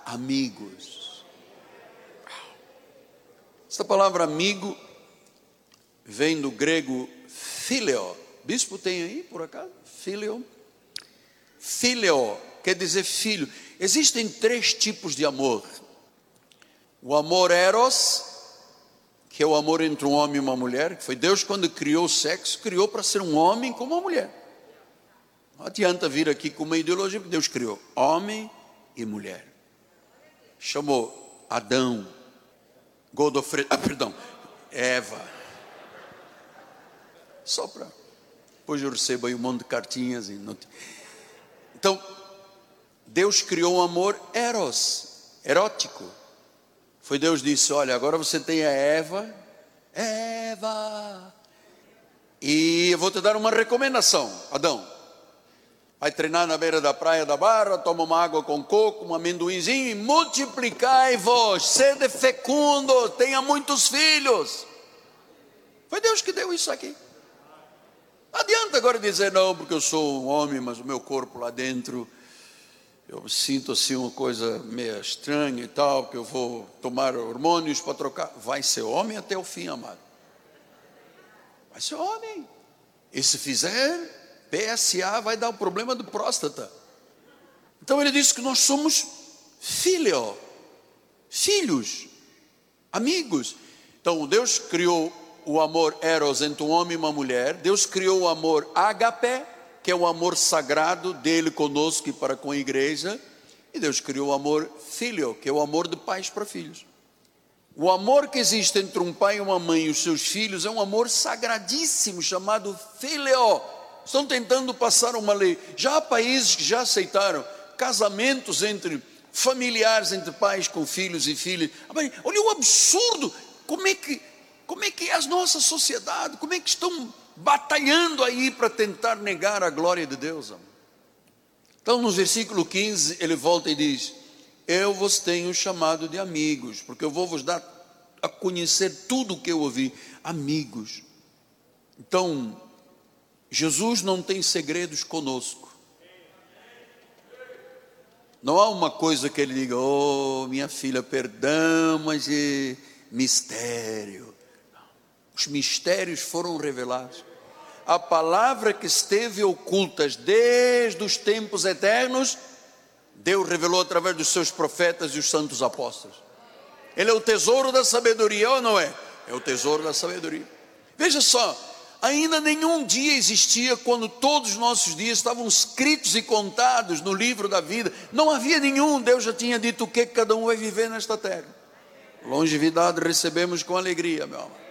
amigos. Esta palavra amigo vem do grego phileo. Bispo tem aí, por acaso? Phileo. Phileo quer dizer filho. Existem 3 tipos de amor. O amor eros, que é o amor entre um homem e uma mulher, que foi Deus, quando criou o sexo, criou para ser um homem como uma mulher. Não adianta vir aqui com uma ideologia, porque Deus criou homem e mulher. Chamou Adão, Godofredo, Eva. Só para... Depois eu recebo aí um monte de cartinhas. Então, Deus criou um amor eros, erótico. Foi Deus disse, olha, agora você tem a Eva, e eu vou te dar uma recomendação, Adão. Vai treinar na beira da praia da Barra, toma uma água com coco, um amendoinzinho, e multiplicai-vos, sede fecundo, tenha muitos filhos. Foi Deus que deu isso aqui. Não adianta agora dizer, não, porque eu sou um homem, mas o meu corpo lá dentro, eu sinto assim uma coisa meio estranha e tal, que eu vou tomar hormônios para trocar. Vai ser homem até o fim, amado. Vai ser homem. E se fizer, PSA vai dar o problema do próstata. Então ele disse que nós somos filho, filhos, amigos. Então Deus criou o amor eros entre um homem e uma mulher. Deus criou o amor ágape, que é o amor sagrado dele conosco e para com a igreja. E Deus criou o amor filho, que é o amor de pais para filhos. O amor que existe entre um pai e uma mãe e os seus filhos é um amor sagradíssimo, chamado filho. Estão tentando passar uma lei. Já há países que já aceitaram casamentos entre familiares, entre pais com filhos e filhas. Olha o absurdo, como é que é a nossa sociedade, como é que estão batalhando aí para tentar negar a glória de Deus. Então no versículo 15 ele volta e diz, eu vos tenho chamado de amigos, porque eu vou vos dar a conhecer tudo o que eu ouvi. Amigos. Então Jesus não tem segredos conosco. Não há uma coisa que ele diga, oh minha filha, perdão, mas é mistério. Os mistérios foram revelados. A palavra que esteve ocultas desde os tempos eternos, Deus revelou através dos seus profetas e os santos apóstolos. Ele é o tesouro da sabedoria, ou não é? É o tesouro da sabedoria. Veja só, ainda nenhum dia existia quando todos os nossos dias estavam escritos e contados no livro da vida. Não havia nenhum, Deus já tinha dito o que cada um vai viver nesta terra. Longevidade recebemos com alegria, meu amor.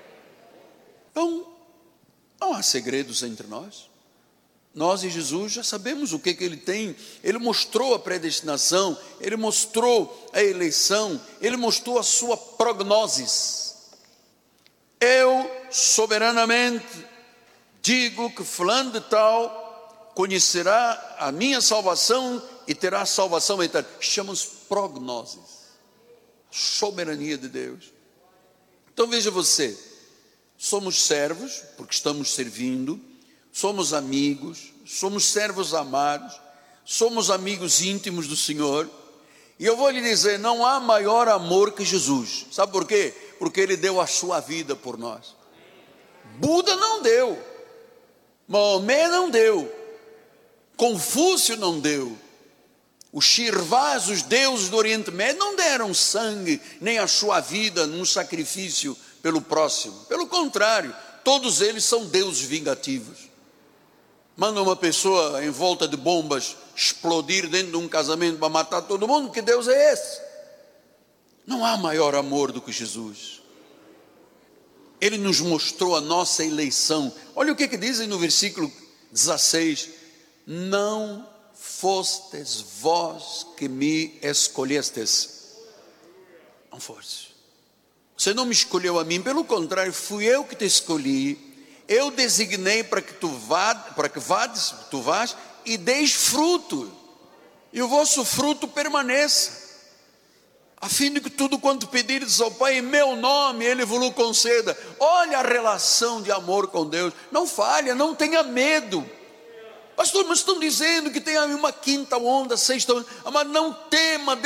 Então, não há segredos entre nós. Nós e Jesus já sabemos o que ele tem. Ele mostrou a predestinação, ele mostrou a eleição, ele mostrou a sua prognosis. Eu soberanamente digo que fulano de tal conhecerá a minha salvação e terá salvação eterna. Chamamos prognosis, soberania de Deus. Então veja você, somos servos, porque estamos servindo, somos amigos, somos servos amados, somos amigos íntimos do Senhor, e eu vou lhe dizer, não há maior amor que Jesus. Sabe por quê? Porque Ele deu a sua vida por nós. Buda não deu, Maomé não deu, Confúcio não deu, os Shirvás, os deuses do Oriente Médio não deram sangue, nem a sua vida num sacrifício pelo próximo. Pelo contrário, todos eles são deuses vingativos. Manda uma pessoa em volta de bombas explodir dentro de um casamento para matar todo mundo. Que Deus é esse? Não há maior amor do que Jesus. Ele nos mostrou a nossa eleição. Olha o que dizem no versículo 16: não fostes vós que me escolhestes. Não foste. Você não me escolheu a mim, pelo contrário, fui eu que te escolhi. Eu designei para que tu vás e deis fruto, e o vosso fruto permaneça, a fim de que tudo quanto pedirdes ao Pai em meu nome, Ele vos conceda. Olha a relação de amor com Deus. Não falha, não tenha medo. Pastor, mas estão dizendo que tem uma quinta onda, sexta onda. Mas não tema.